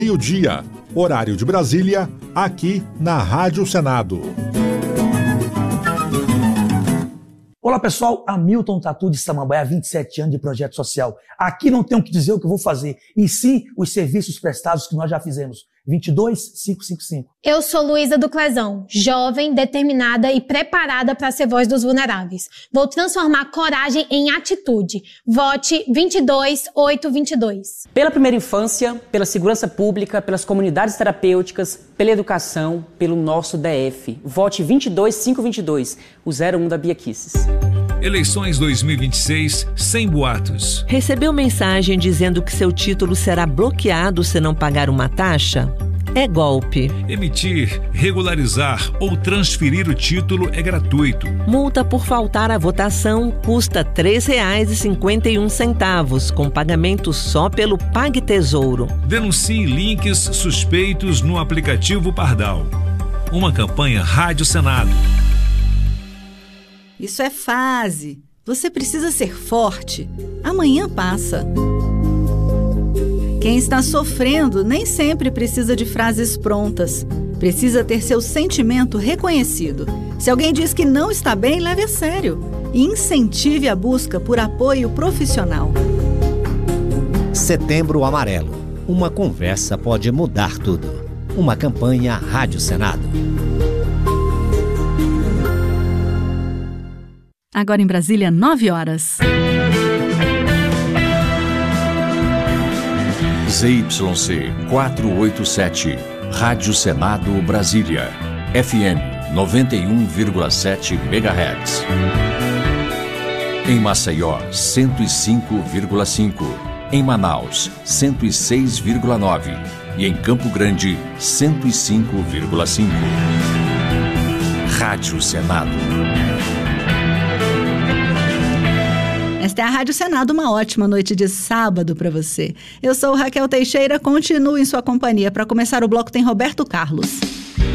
meio-dia, horário de Brasília, aqui na Rádio Senado. Olá pessoal, Hamilton Tatu de Samambaia, 27 anos de projeto social. Aqui não tenho que dizer o que eu vou fazer, e sim os serviços prestados que nós já fizemos. 22.555. Eu sou Luísa do Clezão, jovem, determinada e preparada para ser voz dos vulneráveis. Vou transformar coragem em atitude. Vote 22822. Pela primeira infância, pela segurança pública, pelas comunidades terapêuticas, pela educação, pelo nosso DF. Vote 22522, o 01 da Bia Kisses. Eleições 2026 sem boatos. Recebeu mensagem dizendo que seu título será bloqueado se não pagar uma taxa? É golpe. Emitir, regularizar ou transferir o título é gratuito. Multa por faltar à votação custa R$ 3,51, com pagamento só pelo PagTesouro. Denuncie links suspeitos no aplicativo Pardal. Uma campanha Rádio Senado. Isso é fase. Você precisa ser forte. Amanhã passa. Quem está sofrendo nem sempre precisa de frases prontas. Precisa ter seu sentimento reconhecido. Se alguém diz que não está bem, leve a sério. E incentive a busca por apoio profissional. Setembro Amarelo. Uma conversa pode mudar tudo. Uma campanha Rádio Senado. Agora em Brasília, 9 horas. ZYC 487, Rádio Senado Brasília, FM 91,7 MHz. Em Maceió, 105,5. Em Manaus, 106,9. E em Campo Grande, 105,5. Rádio Senado. Esta é a Rádio Senado, uma ótima noite de sábado para você. Eu sou Raquel Teixeira, continuo em sua companhia. Para começar o bloco tem Roberto Carlos.